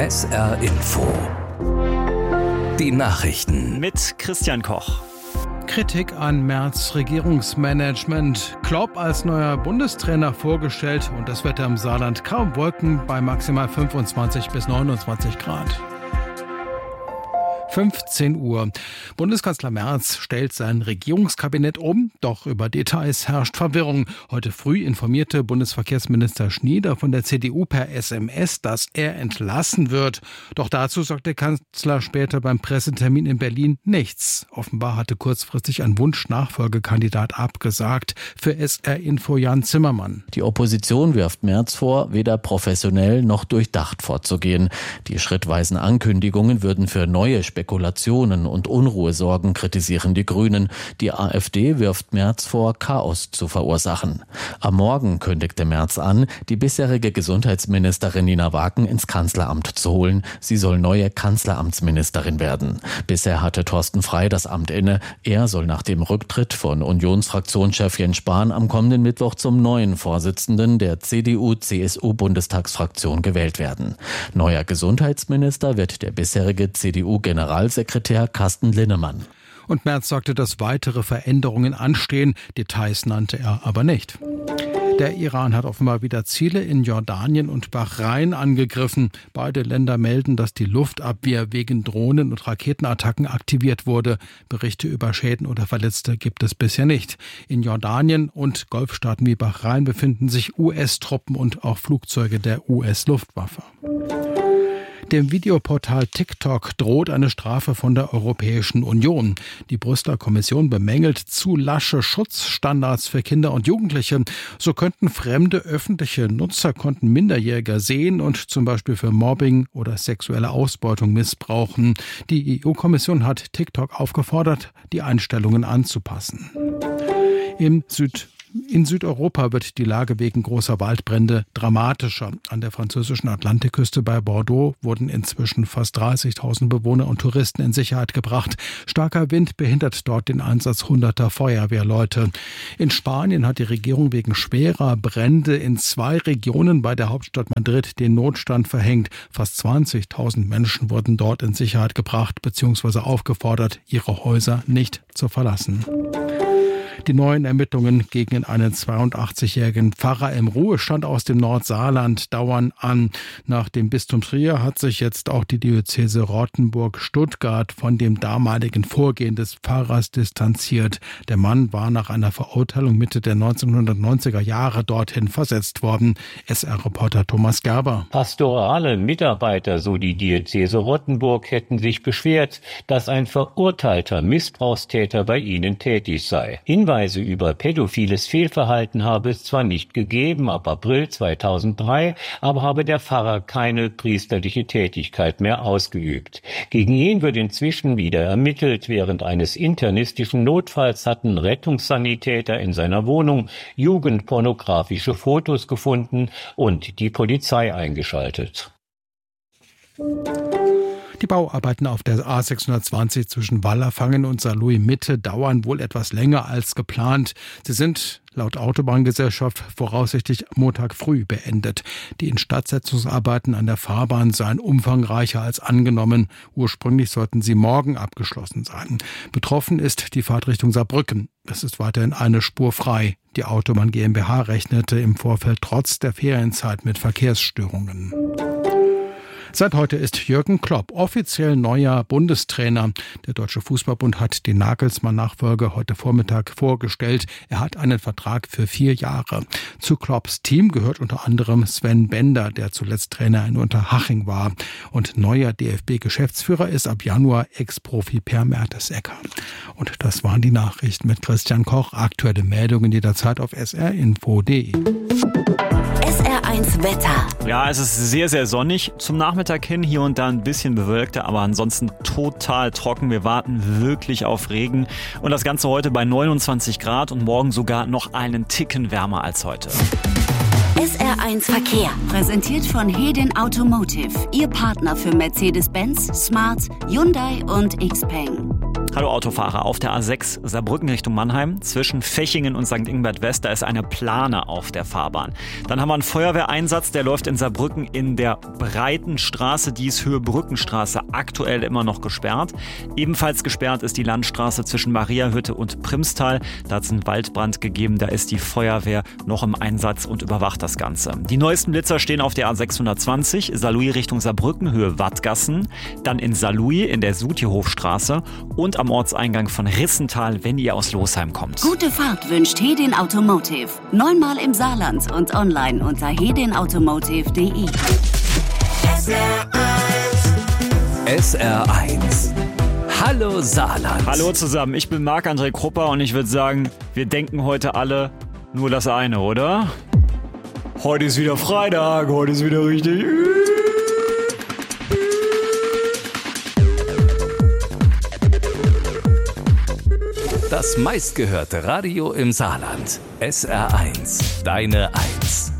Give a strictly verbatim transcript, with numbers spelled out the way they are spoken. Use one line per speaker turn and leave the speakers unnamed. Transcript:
S R Info. Die Nachrichten
mit Christian Koch.
Kritik an Merz Regierungsmanagement. Klopp als neuer Bundestrainer vorgestellt und das Wetter im Saarland kaum Wolken bei maximal fünfundzwanzig bis neunundzwanzig Grad. fünfzehn Uhr. Bundeskanzler Merz stellt sein Regierungskabinett um, doch über Details herrscht Verwirrung. Heute früh informierte Bundesverkehrsminister Schnieder von der C D U per S M S, dass er entlassen wird. Doch dazu sagt der Kanzler später beim Pressetermin in Berlin nichts. Offenbar hatte kurzfristig ein Wunsch-Nachfolgekandidat abgesagt. Für S R Info Jan Zimmermann.
Die Opposition wirft Merz vor, weder professionell noch durchdacht vorzugehen. Die schrittweisen Ankündigungen würden für neue Spekulationen Spekulationen und Unruhe sorgen, kritisieren die Grünen. Die AfD wirft Merz vor, Chaos zu verursachen. Am Morgen kündigte Merz an, die bisherige Gesundheitsministerin Nina Wagen ins Kanzleramt zu holen. Sie soll neue Kanzleramtsministerin werden. Bisher hatte Thorsten Frey das Amt inne. Er soll nach dem Rücktritt von Unionsfraktionschef Jens Spahn am kommenden Mittwoch zum neuen Vorsitzenden der C D U C S U-Bundestagsfraktion gewählt werden. Neuer Gesundheitsminister wird der bisherige C D U-General Generalsekretär Carsten Linnemann.
Und Merz sagte, dass weitere Veränderungen anstehen. Details nannte er aber nicht. Der Iran hat offenbar wieder Ziele in Jordanien und Bahrain angegriffen. Beide Länder melden, dass die Luftabwehr wegen Drohnen- und Raketenattacken aktiviert wurde. Berichte über Schäden oder Verletzte gibt es bisher nicht. In Jordanien und Golfstaaten wie Bahrain befinden sich U S-Truppen und auch Flugzeuge der U S-Luftwaffe. Dem Videoportal TikTok droht eine Strafe von der Europäischen Union. Die Brüsseler Kommission bemängelt zu lasche Schutzstandards für Kinder und Jugendliche. So könnten fremde öffentliche Nutzerkonten Minderjähriger sehen und zum Beispiel für Mobbing oder sexuelle Ausbeutung missbrauchen. Die E U-Kommission hat TikTok aufgefordert, die Einstellungen anzupassen. Im Süd In Südeuropa wird die Lage wegen großer Waldbrände dramatischer. An der französischen Atlantikküste bei Bordeaux wurden inzwischen fast dreißigtausend Bewohner und Touristen in Sicherheit gebracht. Starker Wind behindert dort den Einsatz hunderter Feuerwehrleute. In Spanien hat die Regierung wegen schwerer Brände in zwei Regionen bei der Hauptstadt Madrid den Notstand verhängt. Fast zwanzigtausend Menschen wurden dort in Sicherheit gebracht bzw. aufgefordert, ihre Häuser nicht zu verlassen. Die neuen Ermittlungen gegen einen zweiundachtzigjährigen Pfarrer im Ruhestand aus dem Nordsaarland dauern an. Nach dem Bistum Trier hat sich jetzt auch die Diözese Rottenburg-Stuttgart von dem damaligen Vorgehen des Pfarrers distanziert. Der Mann war nach einer Verurteilung Mitte der neunzehnhundertneunziger Jahre dorthin versetzt worden. S R-Reporter Thomas Gerber.
Pastorale Mitarbeiter, so die Diözese Rottenburg, hätten sich beschwert, dass ein verurteilter Missbrauchstäter bei ihnen tätig sei. Hinweise über pädophiles Fehlverhalten habe es zwar nicht gegeben, ab April zweitausenddrei, aber habe der Pfarrer keine priesterliche Tätigkeit mehr ausgeübt. Gegen ihn wird inzwischen wieder ermittelt. Während eines internistischen Notfalls hatten Rettungssanitäter in seiner Wohnung jugendpornografische Fotos gefunden und die Polizei eingeschaltet.
Die Bauarbeiten auf der A sechshundertzwanzig zwischen Wallerfangen und Saarlouis-Mitte dauern wohl etwas länger als geplant. Sie sind laut Autobahngesellschaft voraussichtlich Montag früh beendet. Die Instandsetzungsarbeiten an der Fahrbahn seien umfangreicher als angenommen. Ursprünglich sollten sie morgen abgeschlossen sein. Betroffen ist die Fahrtrichtung Saarbrücken. Es ist weiterhin eine Spur frei. Die Autobahn GmbH rechnete im Vorfeld trotz der Ferienzeit mit Verkehrsstörungen. Seit heute ist Jürgen Klopp offiziell neuer Bundestrainer. Der Deutsche Fußballbund hat den Nagelsmann-Nachfolger heute Vormittag vorgestellt. Er hat einen Vertrag für vier Jahre. Zu Klopps Team gehört unter anderem Sven Bender, der zuletzt Trainer in Unterhaching war. Und neuer D F B-Geschäftsführer ist ab Januar Ex-Profi Per Mertesacker. Und das waren die Nachrichten mit Christian Koch. Aktuelle Meldungen jederzeit auf s r info punkt d e.
S R eins Wetter.
Ja, es ist sehr, sehr sonnig. Zum Nachmittag hin hier und da ein bisschen bewölkter, aber ansonsten total trocken. Wir warten wirklich auf Regen. Und das Ganze heute bei neunundzwanzig Grad und morgen sogar noch einen Ticken wärmer als heute.
S R eins Verkehr. Präsentiert von Hedin Automotive. Ihr Partner für Mercedes-Benz, Smart, Hyundai und Xpeng.
Hallo Autofahrer, auf der A sechs Saarbrücken Richtung Mannheim zwischen Fechingen und Sankt Ingbert West, da ist eine Plane auf der Fahrbahn. Dann haben wir einen Feuerwehreinsatz, der läuft in Saarbrücken in der breiten Straße, die ist Höhe Brückenstraße, aktuell immer noch gesperrt. Ebenfalls gesperrt ist die Landstraße zwischen Mariahütte und Primstal, da hat es einen Waldbrand gegeben, da ist die Feuerwehr noch im Einsatz und überwacht das Ganze. Die neuesten Blitzer stehen auf der A sechshundertzwanzig, Saarlouis Richtung Saarbrücken, Höhe Wattgassen, dann in Saarlouis in der Sutihofstraße und am Ortseingang von Rissental, wenn ihr aus Losheim kommt.
Gute Fahrt wünscht Hedin Automotive. Neunmal im Saarland und online unter hedin automotive punkt de.
S R eins. Hallo Saarland.
Hallo zusammen, ich bin Marc-André Krupper und ich würde sagen, wir denken heute alle nur das eine, oder? Heute ist wieder Freitag, heute ist wieder richtig...
Das meistgehörte Radio im Saarland. S R eins. Deine Eins.